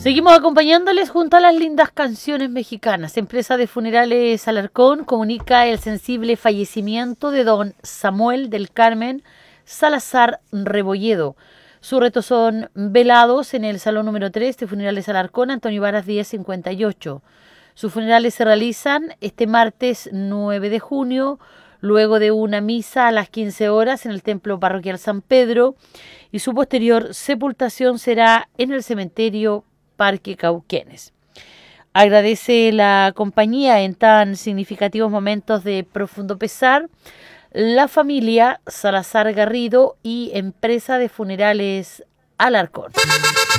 Seguimos acompañándoles junto a las lindas canciones mexicanas. Empresa de Funerales Alarcón comunica el sensible fallecimiento de don Samuel del Carmen Salazar Rebolledo. Sus restos son velados en el salón número 3 de Funerales Alarcón, Antonio Varas 1058. Sus funerales se realizan este martes 9 de junio, luego de una misa a las 15 horas en el Templo Parroquial San Pedro, y su posterior sepultación será en el cementerio Parque Cauquenes. Agradece la compañía en tan significativos momentos de profundo pesar la familia Salazar Garrido y Empresa de Funerales Alarcón.